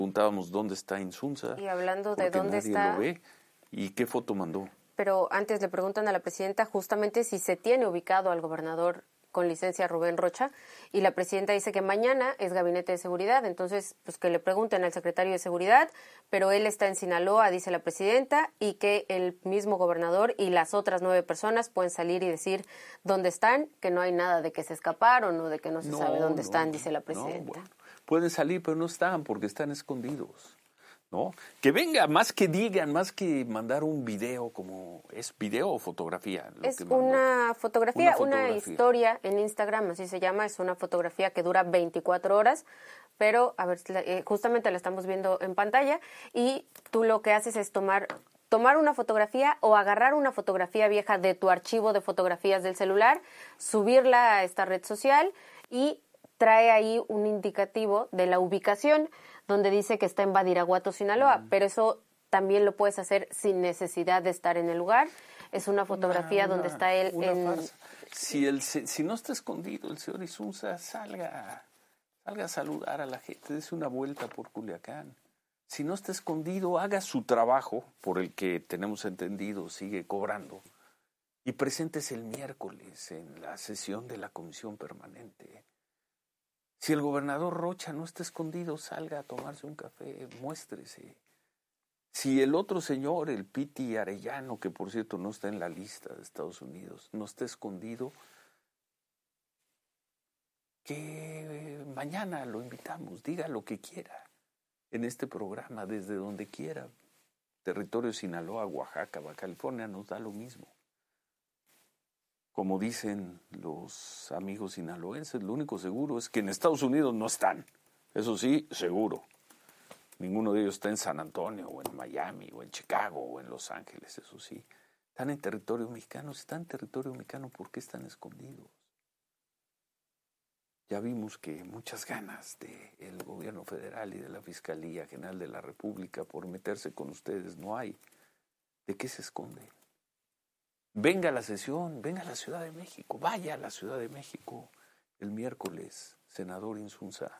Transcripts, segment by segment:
Preguntábamos dónde está Insunza. Y hablando de dónde nadie está... lo ve. ¿Y qué foto mandó? Pero antes le preguntan a la presidenta justamente si se tiene ubicado al gobernador con licencia Rubén Rocha, y la presidenta dice que mañana es gabinete de seguridad, entonces pues que le pregunten al secretario de seguridad, pero él está en Sinaloa, dice la presidenta, y que el mismo gobernador y las otras 9 personas pueden salir y decir dónde están, que no hay nada de que se escaparon o de que no se sabe dónde están, dice la presidenta. Bueno, pueden salir, pero no están porque están escondidos, ¿no? Que venga, más que digan, más que mandar un video, como ¿es video o fotografía? Es una fotografía, una historia en Instagram, así se llama, es una fotografía que dura 24 horas, pero a ver, justamente la estamos viendo en pantalla, y tú lo que haces es tomar una fotografía o agarrar una fotografía vieja de tu archivo de fotografías del celular, subirla a esta red social y trae ahí un indicativo de la ubicación donde dice que está en Badiraguato, Sinaloa, pero eso también lo puedes hacer sin necesidad de estar en el lugar. Es una fotografía donde está él en... Si no está escondido el señor Insunza, salga a saludar a la gente, dése una vuelta por Culiacán. Si no está escondido, haga su trabajo, por el que tenemos entendido sigue cobrando, y preséntese el miércoles en la sesión de la Comisión Permanente. Si el gobernador Rocha no está escondido, salga a tomarse un café, muéstrese. Si el otro señor, el Piti Arellano, que por cierto no está en la lista de Estados Unidos, no está escondido, que mañana lo invitamos, diga lo que quiera en este programa, desde donde quiera. Territorio Sinaloa, Oaxaca, Baja California, nos da lo mismo. Como dicen los amigos sinaloenses, lo único seguro es que en Estados Unidos no están. Eso sí, seguro. Ninguno de ellos está en San Antonio, o en Miami, o en Chicago, o en Los Ángeles, eso sí. Están en territorio mexicano. Si están en territorio mexicano, ¿por qué están escondidos? Ya vimos que muchas ganas del gobierno federal y de la Fiscalía General de la República por meterse con ustedes no hay. ¿De qué se esconde? Venga a la sesión, venga a la Ciudad de México, vaya a la Ciudad de México el miércoles, senador Insunza.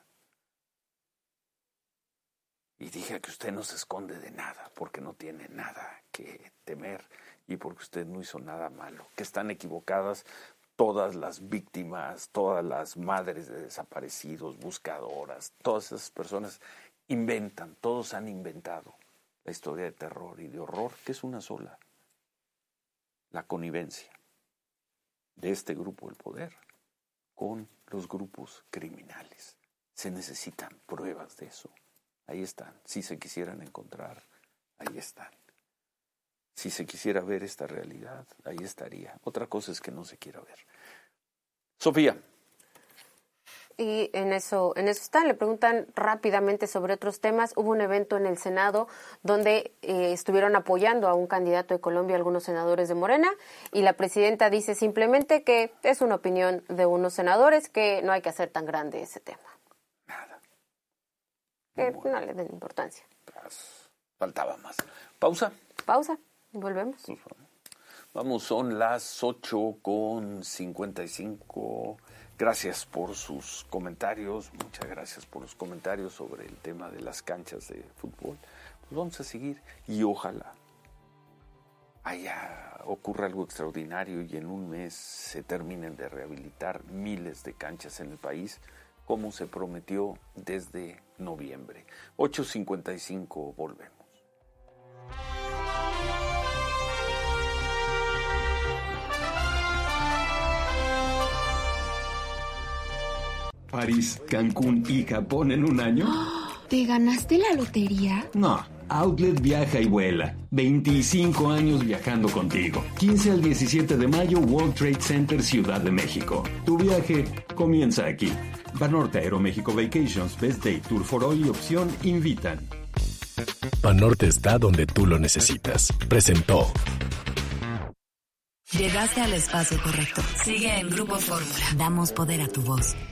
Y diga que usted no se esconde de nada, porque no tiene nada que temer y porque usted no hizo nada malo. Que están equivocadas todas las víctimas, todas las madres de desaparecidos, buscadoras, todas esas personas inventan, todos han inventado la historia de terror y de horror, que es una sola. La connivencia de este grupo del poder con los grupos criminales. Se necesitan pruebas de eso. Ahí están. Si se quisieran encontrar, ahí están. Si se quisiera ver esta realidad, ahí estaría. Otra cosa es que no se quiera ver. Sofía. Y en eso están. Le preguntan rápidamente sobre otros temas. Hubo un evento en el Senado donde estuvieron apoyando a un candidato de Colombia, algunos senadores de Morena, y la presidenta dice simplemente que es una opinión de unos senadores, que no hay que hacer tan grande ese tema. Nada. Que no le den importancia. Faltaba más. Pausa. Pausa. Volvemos. Vamos, son las 8:55. Gracias por sus comentarios, muchas gracias por los comentarios sobre el tema de las canchas de fútbol. Pues vamos a seguir y ojalá ocurra algo extraordinario y en un mes se terminen de rehabilitar miles de canchas en el país, como se prometió desde noviembre. 8:55, volvemos. París, Cancún y Japón en un año. ¿Te ganaste la lotería? No, Outlet viaja y vuela. 25 años viajando contigo. 15 al 17 de mayo, World Trade Center, Ciudad de México. Tu viaje comienza aquí. Banorte Aeroméxico Vacations, Best Day, Tour for All y Opción invitan. Banorte está donde tú lo necesitas. Presentó. Llegaste al espacio correcto. Sigue en Grupo Fórmula. Damos poder a tu voz.